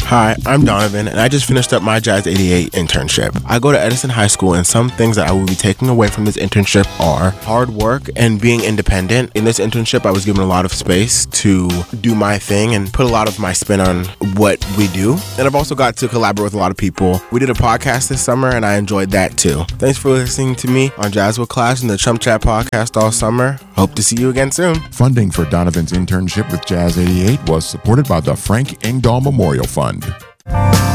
Hi, I'm Donovan, and I just finished up my Jazz 88 internship. I go to Edison High School, and some things that I will be taking away from this internship are hard work and being independent. In this internship, I was given a lot of space to do my thing and put a lot of my spin on what we do. And I've also got to collaborate with a lot of people. We did a podcast this summer, and I enjoyed that too. Thanks for listening to me on Jazz with Class and the Chump Chat podcast all summer. Hope to see you again soon. Funding for Donovan's internship with Jazz 88 was supported by the Frank Engdahl Memorial Fund.